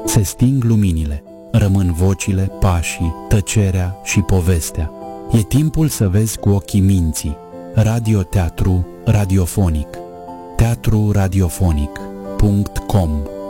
Se sting luminile, rămân vocile, pașii, tăcerea și povestea. E timpul să vezi cu ochii minții. Radioteatru radiofonic. teatruradiofonic.com